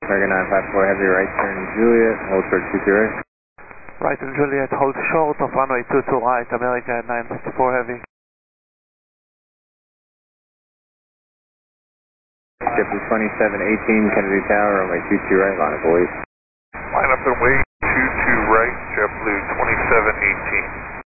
American 954 Heavy, right turn Juliet, hold short 22 right. Right turn Juliet, hold short of runway 22 right, American 954 Heavy. JetBlue 2718 Kennedy Tower, runway 22 right, line up and wait. Line up and wait, 22 right, JetBlue 2718.